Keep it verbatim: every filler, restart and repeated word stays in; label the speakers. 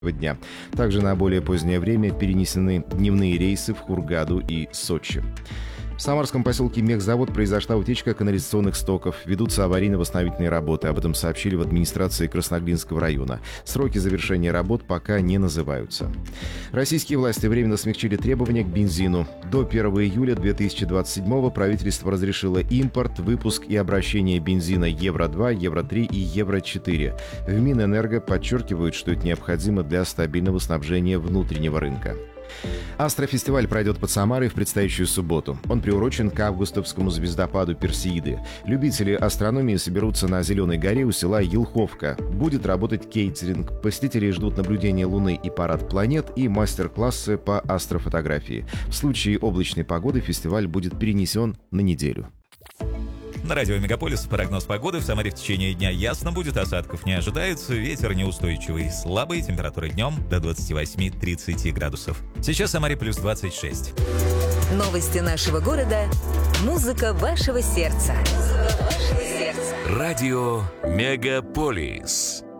Speaker 1: дня. Также на более позднее время перенесены дневные рейсы в Хургаду и Сочи. В самарском поселке Мехзавод произошла утечка канализационных стоков. Ведутся аварийно-восстановительные работы. Об этом сообщили в администрации Красноглинского района. Сроки завершения работ пока не называются. Российские власти временно смягчили требования к бензину. До первого июля две тысячи двадцать седьмого правительство разрешило импорт, выпуск и обращение бензина Евро два, Евро три и Евро четыре. В Минэнерго подчеркивают, что это необходимо для стабильного снабжения внутреннего рынка. Астрофестиваль пройдет под Самарой в предстоящую субботу. Он приурочен к августовскому звездопаду Персеиды. Любители астрономии соберутся на Зеленой горе у села Елховка. Будет работать кейтеринг. Посетителей ждут наблюдения Луны и парад планет и мастер-классы по астрофотографии. В случае облачной погоды фестиваль будет перенесен на неделю.
Speaker 2: На радио Мегаполис прогноз погоды. В Самаре в течение дня ясно будет, осадков не ожидается, ветер неустойчивый, слабый, температура днем до двадцати восьми — тридцати градусов. Сейчас в Самаре плюс двадцать шесть.
Speaker 3: Новости нашего города. Музыка вашего сердца. Музыка вашего сердца.
Speaker 4: Радио Мегаполис.